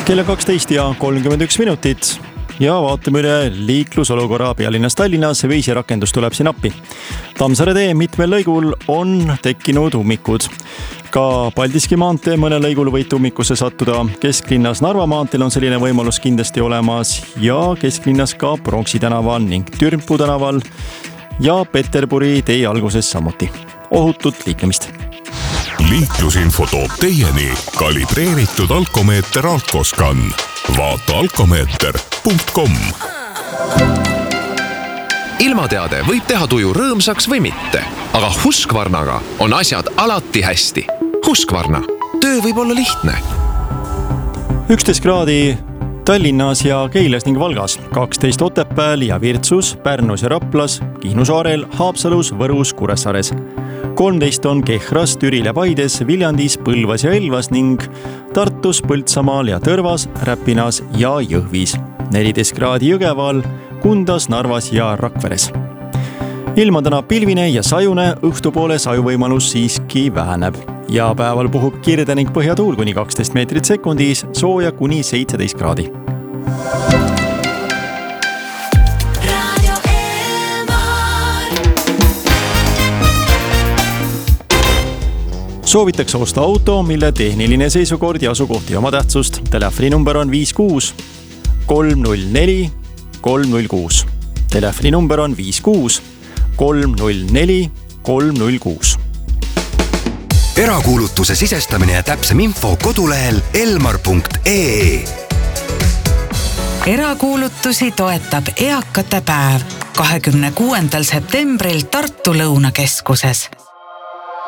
Kell on 12:31 ja vaatame üle liiklusolukorra pealinnas Tallinnas. Veisi rakendus tuleb siin appi. Tammsaare tee mitmel lõigul on tekkinud ummikud. Ka Paldiski maantee mõne lõigul võite ummikusse sattuda. Kesklinnas Narva maanteel on selline võimalus kindlasti olemas ja kesklinnas ka Pronksi tänaval ning Türmpuu tänaval ja Peterburi tee alguses samuti. Ohutut liiklemist! Liiklusinfo toob teieni kalibreeritud alkomeeter Alkoscan. Vaata alkomeeter.com. Ilmateade võib teha tuju rõõmsaks või mitte, aga Husqvarnaga on asjad alati hästi. Husqvarna. Töö võib olla lihtne. 11 kraadi Tallinnas ja Keilas ning Valgas, 12 Otepääl ja Virtsus, Pärnus ja Raplas, Kihnu saarel, Haapsalus, Võrus, Kuressaares. 13 on Kehras, Türil ja Paides, Viljandis, Põlvas ja Elvas ning Tartus, Põltsamaal ja Tõrvas, Räpinas ja Jõhvis. 14 kraadi Jõgeval, Kundas, Narvas ja Rakveres. Ilma täna pilvine ja sajune, õhtupoole sajuvõimalus siiski väheneb. Ja päeval puhub kirde ning põhjatuul kuni 12 meetrit sekundis, sooja kuni 17 kraadi. Soovitakse osta auto, mille tehniline seisukord ja asukoht ja oma tähtsust. Telefoninumber on 56 304 306. Telefoninumber on 56 304 306. Erakuulutuse sisestamine ja täpsem info kodulehel elmar.ee. Erakuulutusi toetab Eakate päev 26. septembril Tartu Lõunakeskuses.